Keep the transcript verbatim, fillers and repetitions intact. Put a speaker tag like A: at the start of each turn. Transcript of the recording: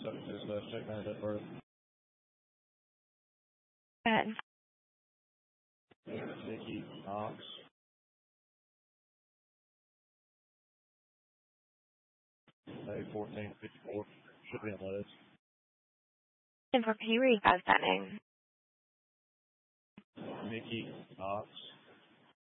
A: So just uh, check that at birth.
B: Good.
A: Nikki Knox. A fourteen fifty-four. Should be on the list.
B: And for pay rate, I was sending.
A: Nikki Knox.